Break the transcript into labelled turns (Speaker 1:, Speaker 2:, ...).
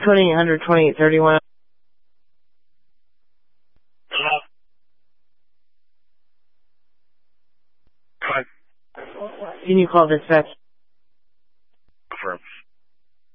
Speaker 1: 2800-2831.
Speaker 2: Hello? Go ahead.
Speaker 1: Can you call dispatch?